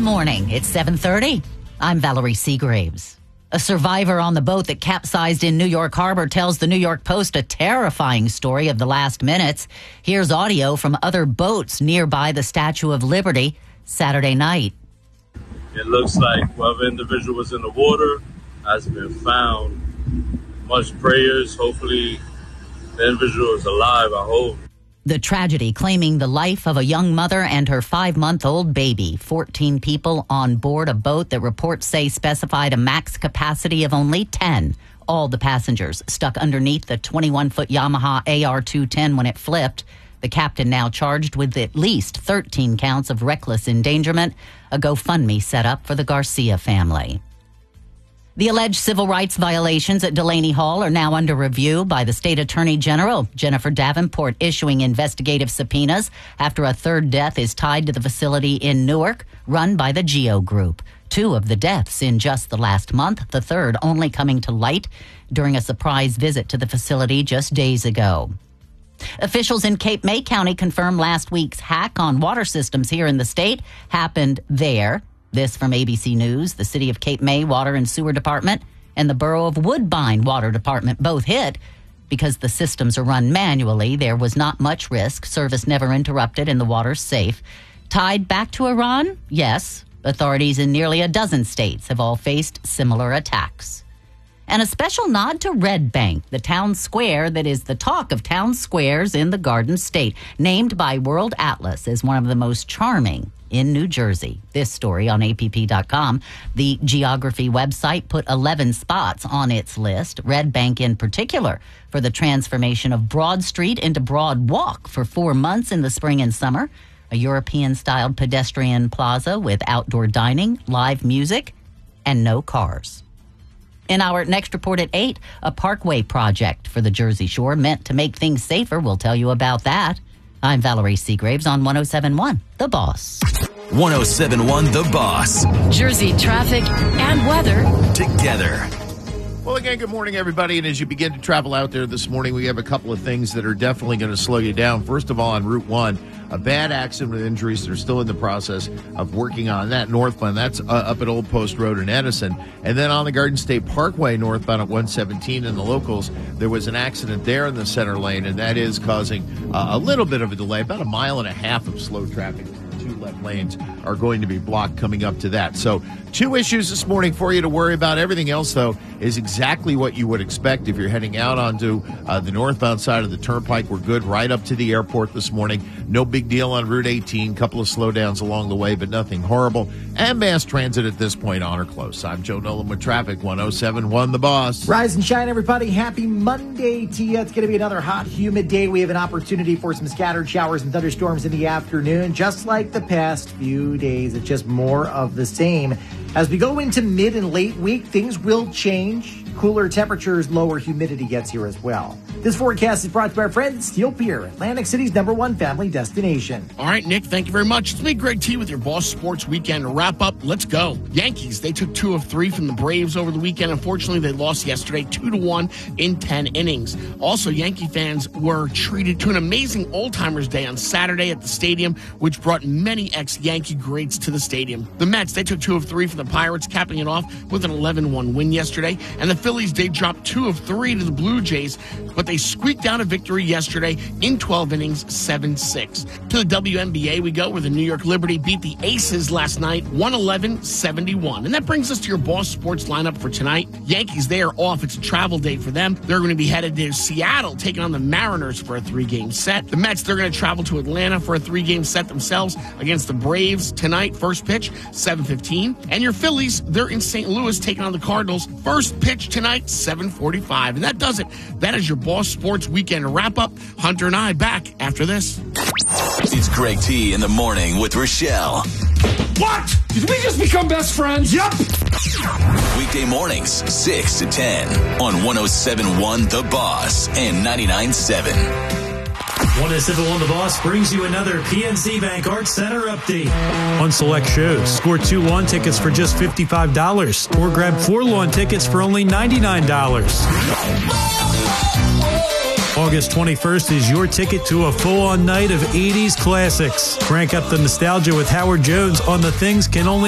morning. It's 7:30. I'm Valerie Seagraves. A survivor on the boat that capsized in New York Harbor tells the New York Post a terrifying story of the last minutes. Here's audio from other boats nearby the Statue of Liberty Saturday night. It looks like whoever individual was in the water has been found. Much prayers. Hopefully the individual is alive, I hope. The tragedy claiming the life of a young mother and her 5-month-old baby. 14 people on board a boat that reports say specified a max capacity of only 10. All the passengers stuck underneath the 21-foot Yamaha AR-210 when it flipped. The captain now charged with at least 13 counts of reckless endangerment. A GoFundMe set up for the Garcia family. The alleged civil rights violations at Delaney Hall are now under review by the state attorney general, Jennifer Davenport, issuing investigative subpoenas after a third death is tied to the facility in Newark, run by the GEO Group. 2 of the deaths in just the last month, the third only coming to light during a surprise visit to the facility just days ago. Officials in Cape May County confirmed last week's hack on water systems here in the state happened there. This from ABC News. The City of Cape May Water and Sewer Department and the Borough of Woodbine Water Department both hit. Because the systems are run manually, there was not much risk. Service never interrupted and the water's safe. Tied back to Iran? Yes. Authorities in nearly a dozen states have all faced similar attacks. And a special nod to Red Bank, the town square that is the talk of town squares in the Garden State, named by World Atlas as one of the most charming in New Jersey. This story on APP.com. The geography website put 11 spots on its list, Red Bank in particular, for the transformation of Broad Street into Broad Walk for 4 months in the spring and summer, a European-styled pedestrian plaza with outdoor dining, live music, and no cars. In our next report at 8, a parkway project for the Jersey Shore meant to make things safer. We'll tell you about that. I'm Valerie Seagraves on 107.1 The Boss. 107.1 The Boss. Jersey traffic and weather together. Well, again, good morning, everybody. And as you begin to travel out there this morning, we have a couple of things that are definitely going to slow you down. First of all, on Route 1, a bad accident with injuries. They're still in the process of working on that northbound. That's up at Old Post Road in Edison. And then on the Garden State Parkway northbound at 117 in the locals, there was an accident there in the center lane, and that is causing a little bit of a delay, about 1.5 miles of slow traffic. 2 left lanes are going to be blocked coming up to that. So 2 issues this morning for you to worry about. Everything else, though, is exactly what you would expect if you're heading out onto the northbound side of the turnpike. We're good right up to the airport this morning. No big deal on Route 18. Couple of slowdowns along the way, but nothing horrible. And mass transit at this point on or close. I'm Joe Nolan with traffic. 107.1 The Boss. Rise and shine, everybody. Happy Monday to you. It's going to be another hot, humid day. We have an opportunity for some scattered showers and thunderstorms in the afternoon, just like the past few days. It's just more of the same. As we go into mid and late week, things will change. Cooler temperatures, lower humidity gets here as well. This forecast is brought to our friends at Steel Pier, Atlantic City's #1 family destination. All right, Nick, thank you very much. It's me, Greg T, with your Boss Sports Weekend wrap up. Let's go. Yankees, they took 2 of 3 from the Braves over the weekend. Unfortunately, they lost yesterday 2-1 in 10 innings. Also, Yankee fans were treated to an amazing Old-Timers Day on Saturday at the stadium, which brought many ex-Yankee greats to the stadium. The Mets, they took 2 of 3 from the Pirates, capping it off with an 11-1 win yesterday. And the Phillies, they dropped 2 of 3 to the Blue Jays, but they squeaked out a victory yesterday in 12 innings, 7-6. To the WNBA we go, where the New York Liberty beat the Aces last night, 111-71. And that brings us to your Boss Sports lineup for tonight. Yankees, they are off. It's a travel day for them. They're going to be headed to Seattle, taking on the Mariners for a 3-game set. The Mets, they're going to travel to Atlanta for a 3-game set themselves against the Braves tonight. First pitch, 7:15. And your Phillies, they're in St. Louis taking on the Cardinals. First pitch tonight, 7:45. And that does it. That is your Boss Sports Weekend wrap-up. Hunter and I back after this. It's Greg T in the morning with Rochelle. What? Did we just become best friends? Yep. Weekday mornings, 6 to 10 on 107.1 The Boss and 99.7. 107.1 The Boss brings you another PNC Bank Arts Center update. On select shows, score 2 lawn tickets for just $55 or grab 4 lawn tickets for only $99. August 21st is your ticket to a full-on night of 80s classics. Crank up the nostalgia with Howard Jones on The Things Can Only